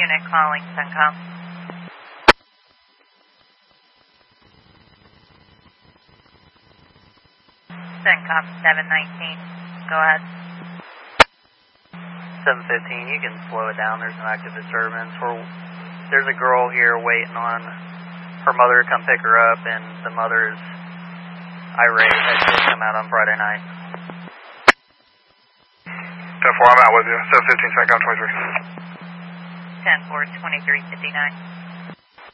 unit calling CENTCOM. CENTCOM 719. Go ahead. 715, you can slow it down. There's no active disturbance. There's a girl here waiting on her mother to come pick her up, and the mother is irate that she didn't come out on Friday night. 10-4, I'm out with you. 715, CENTCOM 23. 10-4, 2359.